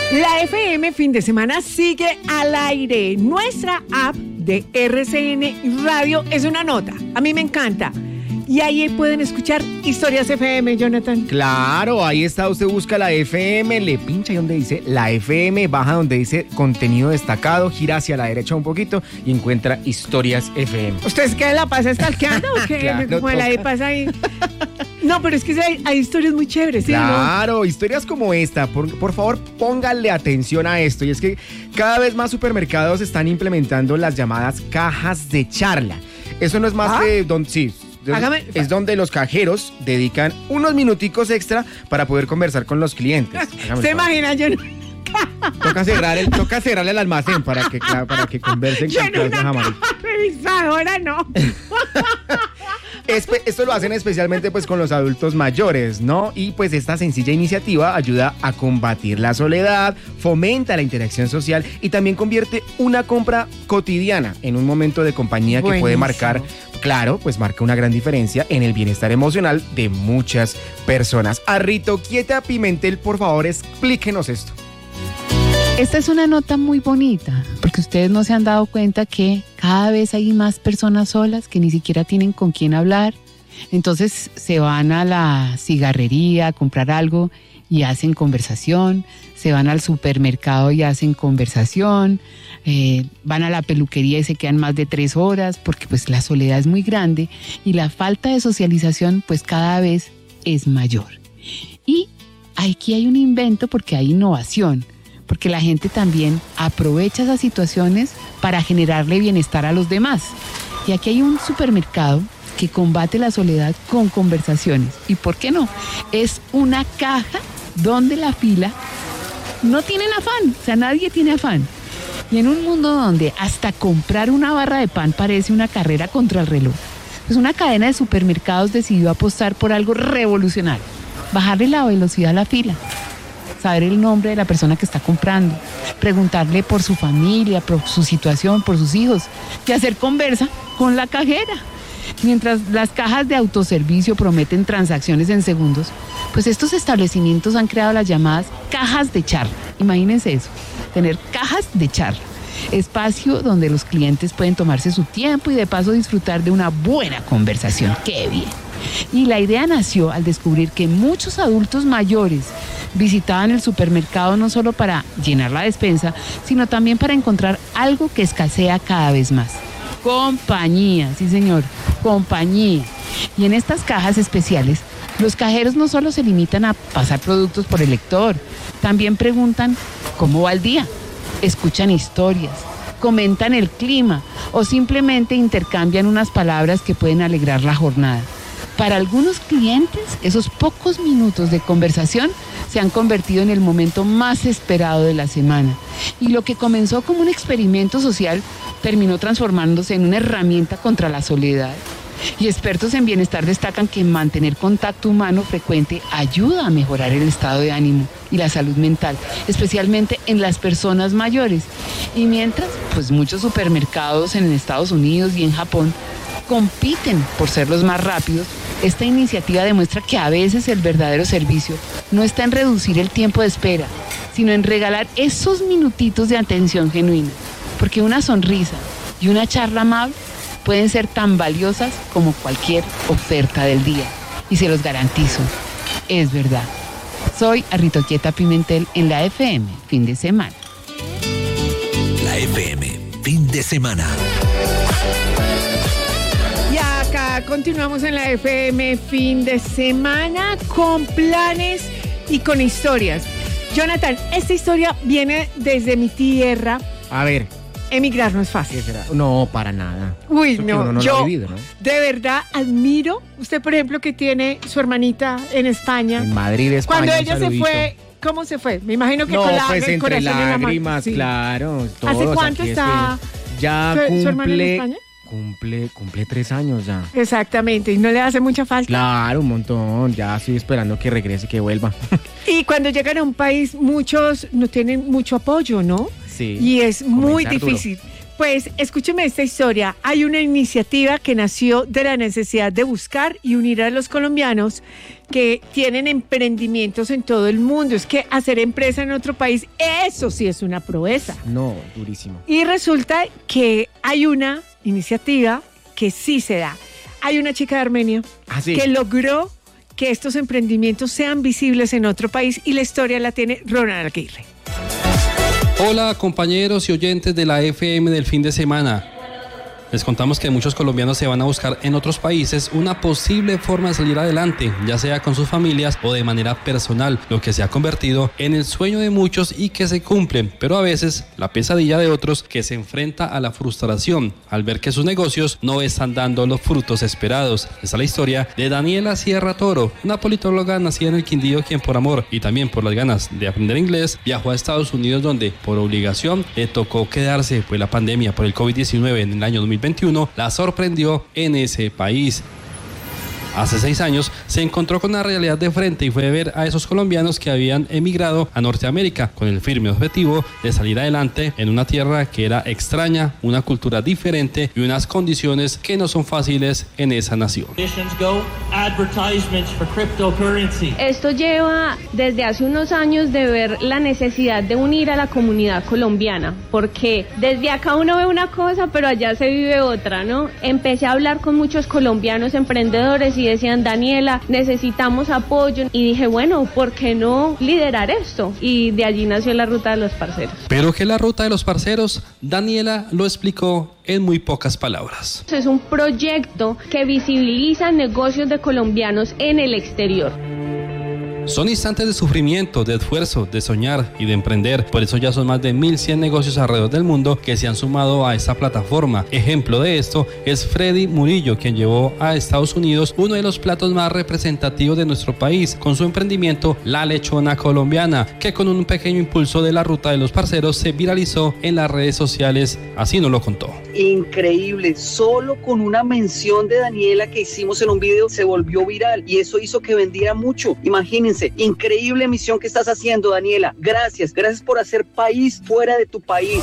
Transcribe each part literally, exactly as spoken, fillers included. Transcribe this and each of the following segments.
La F M Fin de Semana sigue al aire. Nuestra app de R C N Radio es una nota. A mí me encanta. Y ahí pueden escuchar Historias F M, Jonathan. Claro, ahí está, usted busca la F M, le pincha ahí donde dice la F M, baja donde dice contenido destacado, gira hacia la derecha un poquito y encuentra Historias F M. ¿Ustedes qué la pasa stalkeando o qué? Claro, Como la pasa ahí. No, pero es que hay, hay historias muy chéveres, ¿sí? Claro, ¿no? Historias como esta, por, por favor pónganle atención a esto, y es que cada vez más supermercados están implementando las llamadas cajas de charla. Eso no es más ¿Ah? que donde sí. Hágame. Es donde los cajeros dedican unos minuticos extra para poder conversar con los clientes. Hágame ¿Se imagina? Yo no... Toca cerrar el, toca cerrar el almacén para que, para que conversen yo con Plaza Jamaica. Revisadora, no. Espe- esto lo hacen especialmente pues con los adultos mayores, ¿no? Y pues esta sencilla iniciativa ayuda a combatir la soledad, fomenta la interacción social y también convierte una compra cotidiana en un momento de compañía que Buenísimo. Puede marcar, claro, pues marca una gran diferencia en el bienestar emocional de muchas personas. Arritoquieta Pimentel, por favor, explíquenos esto. Esta es una nota muy bonita, porque ustedes no se han dado cuenta que cada vez hay más personas solas que ni siquiera tienen con quién hablar. Entonces se van a la cigarrería a comprar algo y hacen conversación, se van al supermercado y hacen conversación, eh, van a la peluquería y se quedan más de tres horas, porque pues la soledad es muy grande y la falta de socialización pues cada vez es mayor. Y aquí hay un invento porque hay innovación, porque la gente también aprovecha esas situaciones para generarle bienestar a los demás. Y aquí hay un supermercado que combate la soledad con conversaciones. ¿Y por qué no? Es una caja donde la fila no tienen afán, o sea, nadie tiene afán. Y en un mundo donde hasta comprar una barra de pan parece una carrera contra el reloj, pues una cadena de supermercados decidió apostar por algo revolucionario: bajarle la velocidad a la fila, saber el nombre de la persona que está comprando, preguntarle por su familia, por su situación, por sus hijos, y hacer conversa con la cajera. Mientras las cajas de autoservicio prometen transacciones en segundos, pues estos establecimientos han creado las llamadas cajas de charla. Imagínense eso, tener cajas de charla. Espacio donde los clientes pueden tomarse su tiempo y de paso disfrutar de una buena conversación. ¡Qué bien! Y la idea nació al descubrir que muchos adultos mayores visitaban el supermercado no solo para llenar la despensa, sino también para encontrar algo que escasea cada vez más: compañía. Sí, señor, compañía. Y en estas cajas especiales, los cajeros no solo se limitan a pasar productos por el lector, también preguntan cómo va el día, escuchan historias, comentan el clima o simplemente intercambian unas palabras que pueden alegrar la jornada. Para algunos clientes, esos pocos minutos de conversación se han convertido en el momento más esperado de la semana. Y lo que comenzó como un experimento social terminó transformándose en una herramienta contra la soledad. Y expertos en bienestar destacan que mantener contacto humano frecuente ayuda a mejorar el estado de ánimo y la salud mental, especialmente en las personas mayores. Y mientras, pues muchos supermercados en Estados Unidos y en Japón compiten por ser los más rápidos, esta iniciativa demuestra que a veces el verdadero servicio no está en reducir el tiempo de espera, sino en regalar esos minutitos de atención genuina, porque una sonrisa y una charla amable pueden ser tan valiosas como cualquier oferta del día. Y se los garantizo, es verdad. Soy Arritoquieta Pimentel en la F M, fin de semana. La F M, fin de semana. Y acá continuamos en la F M, fin de semana, con planes y con historias. Jonathan, esta historia viene desde mi tierra. A ver. Emigrar no es fácil. No, para nada. Uy, Eso no, no yo vivido, ¿no? De verdad admiro, usted por ejemplo que tiene su hermanita en España. En Madrid, España. Cuando ella se fue, ¿cómo se fue? Me imagino que no, con la, pues el entre lágrimas, sí. claro. Todos, ¿Hace cuánto está ya su, cumple, su hermana en España? Cumple, cumple tres años ya. Exactamente, y no le hace mucha falta. Claro, un montón. Ya estoy esperando que regrese, que vuelva. Y cuando llegan a un país, muchos no tienen mucho apoyo, ¿no? Sí. Y es muy duro. difícil. Pues escúcheme esta historia. Hay una iniciativa que nació de la necesidad de buscar y unir a los colombianos que tienen emprendimientos en todo el mundo. Es que hacer empresa en otro país, eso sí es una proeza. No, durísimo. Y resulta que hay una iniciativa que sí se da. Hay una chica de Armenia ¿Ah, sí? que logró que estos emprendimientos sean visibles en otro país y la historia la tiene Ronald Aguirre. Hola compañeros y oyentes de la F M del fin de semana. Les contamos que muchos colombianos se van a buscar en otros países una posible forma de salir adelante, ya sea con sus familias o de manera personal, lo que se ha convertido en el sueño de muchos y que se cumple, pero a veces la pesadilla de otros que se enfrenta a la frustración al ver que sus negocios no están dando los frutos esperados. Esta es la historia de Daniela Sierra Toro, una politóloga nacida en el Quindío, quien por amor y también por las ganas de aprender inglés viajó a Estados Unidos, donde por obligación le tocó quedarse, pues la pandemia por el COVID diecinueve en el año dos mil veintiuno la sorprendió en ese país. Hace seis años se encontró con una realidad de frente y fue a ver a esos colombianos que habían emigrado a Norteamérica con el firme objetivo de salir adelante en una tierra que era extraña, una cultura diferente y unas condiciones que no son fáciles en esa nación. Esto lleva desde hace unos años de ver la necesidad de unir a la comunidad colombiana, porque desde acá uno ve una cosa, pero allá se vive otra, ¿no? Empecé a hablar con muchos colombianos emprendedores y decían, Daniela, necesitamos apoyo, y dije, bueno, ¿por qué no liderar esto? Y de allí nació la Ruta de los Parceros. Pero ¿qué es la Ruta de los Parceros? Daniela lo explicó en muy pocas palabras. Es un proyecto que visibiliza negocios de colombianos en el exterior. Son instantes de sufrimiento, de esfuerzo, de soñar y de emprender. Por eso ya son más de mil cien negocios alrededor del mundo que se han sumado a esta plataforma. Ejemplo de esto es Freddy Murillo, quien llevó a Estados Unidos uno de los platos más representativos de nuestro país con su emprendimiento La Lechona Colombiana, que con un pequeño impulso de la Ruta de los Parceros se viralizó en las redes sociales. Así nos lo contó. Increíble, solo con una mención de Daniela que hicimos en un video se volvió viral y eso hizo que vendiera mucho. Imagínense. Increíble misión que estás haciendo, Daniela. Gracias, gracias por hacer país fuera de tu país.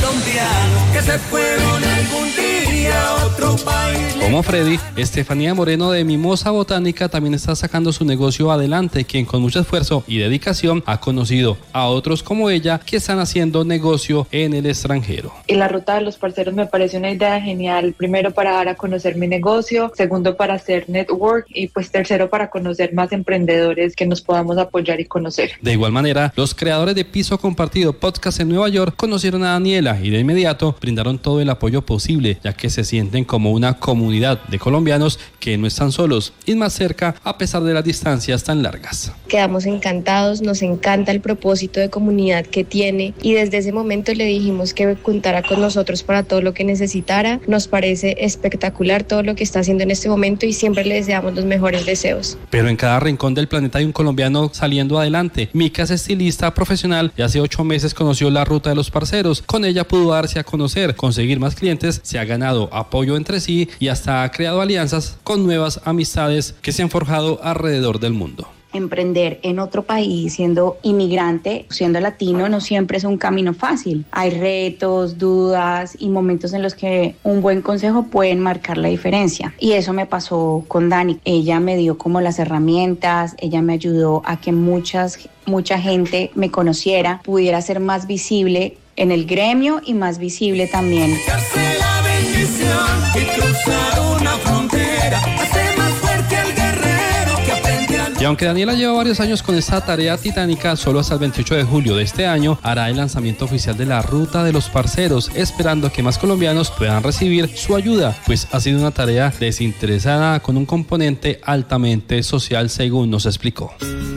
Que se fueron algún día a otro país. Como Freddy, Estefanía Moreno de Mimosa Botánica también está sacando su negocio adelante, quien con mucho esfuerzo y dedicación ha conocido a otros como ella que están haciendo negocio en el extranjero. Y la Ruta de los Parceros me parece una idea genial, primero para dar a conocer mi negocio, segundo para hacer network y pues tercero para conocer más emprendedores que nos podamos apoyar y conocer. De igual manera, los creadores de Piso Compartido Podcast en Nueva York conocieron a Daniela y de inmediato brindaron todo el apoyo posible, ya que se sienten como una comunidad de colombianos que no están solos y más cerca a pesar de las distancias tan largas. Quedamos encantados, nos encanta el propósito de comunidad que tiene y desde ese momento le dijimos que contara con nosotros para todo lo que necesitara. Nos parece espectacular todo lo que está haciendo en este momento y siempre le deseamos los mejores deseos. Pero en cada rincón del planeta hay un colombiano saliendo adelante. Mica es estilista profesional y hace ocho meses conoció la Ruta de los Parceros. Con ella pudo darse a conocer, conseguir más clientes, se ha ganado apoyo entre sí y hasta ha creado alianzas con nuevas amistades que se han forjado alrededor del mundo. Emprender en otro país, siendo inmigrante, siendo latino, no siempre es un camino fácil. Hay retos, dudas y momentos en los que un buen consejo pueden marcar la diferencia. Y eso me pasó con Dani. Ella me dio como las herramientas, ella me ayudó a que muchas, mucha gente me conociera, pudiera ser más visible en el gremio y más visible también. La bendición y cruzar una frontera hace más fuerte al guerrero que aprende a... Y aunque Daniela lleva varios años con esta tarea titánica, solo hasta el veintiocho de julio de este año hará el lanzamiento oficial de la Ruta de los Parceros, esperando que más colombianos puedan recibir su ayuda, pues ha sido una tarea desinteresada con un componente altamente social, según nos explicó.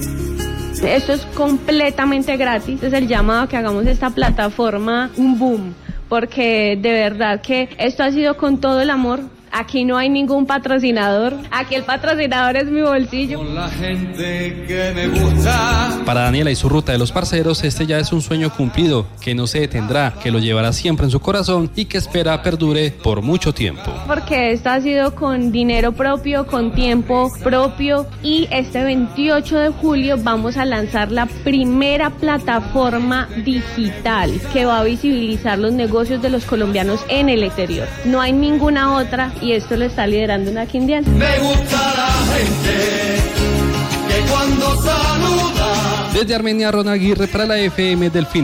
Esto es completamente gratis, es el llamado a que hagamos esta plataforma un boom, porque de verdad que esto ha sido con todo el amor. Aquí no hay ningún patrocinador. Aquí el patrocinador es mi bolsillo. Con la gente que me gusta. Para Daniela y su ruta de los parceros, este ya es un sueño cumplido, que no se detendrá, que lo llevará siempre en su corazón y que espera perdure por mucho tiempo. Porque esto ha sido con dinero propio, con tiempo propio, y este veintiocho de julio vamos a lanzar la primera plataforma digital que va a visibilizar los negocios de los colombianos en el exterior. No hay ninguna otra y esto lo está liderando una quindiana. Me gusta la gente que cuando saluda. Desde Armenia, Ron Aguirre para la F M del Fin.